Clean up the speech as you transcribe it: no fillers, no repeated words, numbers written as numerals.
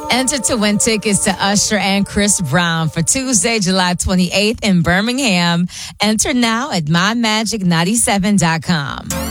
Enter to win tickets to Usher and Chris Brown for Tuesday, July 28th in Birmingham. Enter now at mymagic97.com.